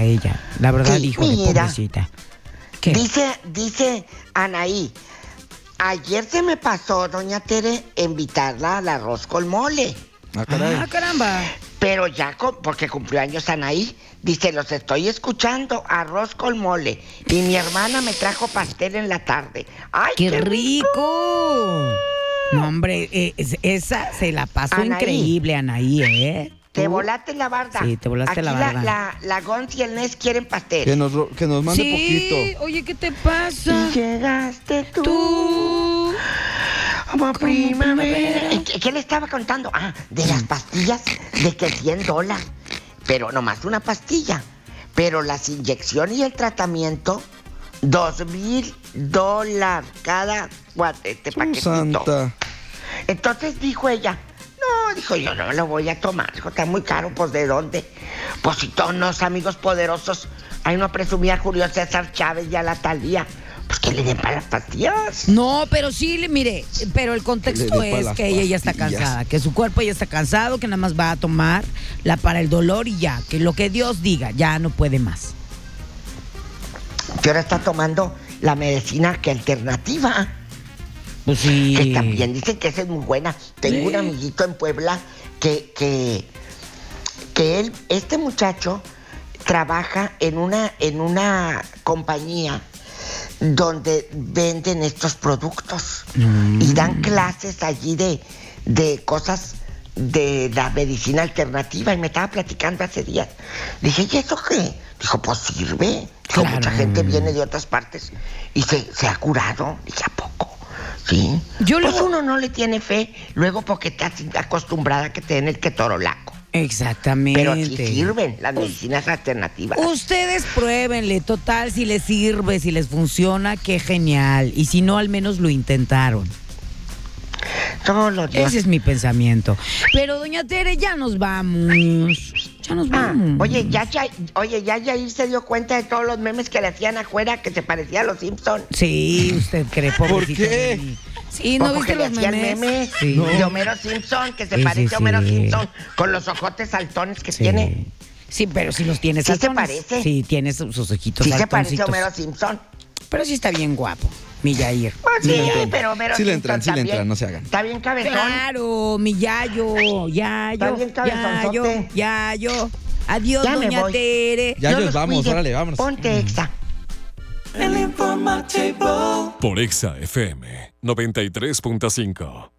ella. La verdad, Sí, híjole, mira. pobrecita. ¿Qué? Dice Anaí, ayer se me pasó, doña Tere, invitarla al arroz con mole. Ah, caray. Ah, caramba. Pero ya, porque cumplió años Anaí, dice, los estoy escuchando, arroz con mole. Y mi hermana me trajo pastel en la tarde. ¡Ay, ¡Qué qué rico! No, hombre, esa se la pasó Anaí. increíble, Anaí, ¿eh? Te ¿Tú? volaste la barda. Sí, te volaste la Aquí barda. la Gonz y el Nes quieren pastel. Que nos mande Sí, poquito. oye, ¿qué te pasa? Y llegaste Tú. como primavera. primavera. ¿Qué le estaba contando? Ah, de las pastillas de que $100. Pero nomás una pastilla. Pero las inyecciones y el tratamiento, $2,000 cada paquetito. Santa. Entonces dijo ella, no, dijo, yo no lo voy a tomar, dijo, está muy caro, pues ¿de dónde? Pues si todos los amigos poderosos, ahí no presumía Julio César Chávez y a la Talía, pues que le den para las pastillas. No, pero sí, mire, pero el contexto Le dé pa' es las que ella ya está pastillas. cansada, que su cuerpo ya está cansado, que nada más va a tomar la para el dolor y ya, que lo que Dios diga, ya no puede más. Que ahora está tomando la medicina que alternativa, Pues sí. que también dicen que esa es muy buena. Tengo Sí. un amiguito en Puebla que él, este muchacho, trabaja en una compañía donde venden estos productos y dan clases allí de cosas de la medicina alternativa y me estaba platicando hace días. Dije, ¿y eso qué? Dijo, pues sirve. Dijo, Claro. mucha gente viene de otras partes y se ha curado. Dije, ¿a poco? Sí. Yo Pues luego- uno no le tiene fe luego porque estás acostumbrada a que te den el ketorolaco. Exactamente. Pero sí sirven las medicinas alternativas. Ustedes pruébenle, total, si les sirve, si les funciona, qué genial. Y si no, al menos lo intentaron. Todos los días. Ese es mi pensamiento. Pero, doña Tere, ya nos vamos. Ya nos Ah, vamos. oye, ya Yair se dio cuenta de todos los memes que le hacían afuera que se parecía a los Simpson. Sí, usted cree, pobrecito qué? de mí. Sí, ¿no Porque viste le los hacían memes? memes Sí. de Homero Simpson, que se Sí, parece sí, a Homero sí. Simpson con los ojotes saltones que Sí. tiene. Sí, pero si los tienes Sí se saltones. parece. Sí, tiene sus ojitos Sí se parece a saltoncitos. Homero Simpson. Pero sí está bien guapo, mi Yair. Pues sí, Mi Yair. pero Homero Sí le Simpson entran, también. no se hagan. Está bien cabezón. Claro, mi Yayo, Está bien cabezonzote. Yayo. Adiós, Ya me doña voy. Tere. Ya Dios nos los vamos, cuide. órale, vámonos. Ponte Exa. Por Exa FM 93.5.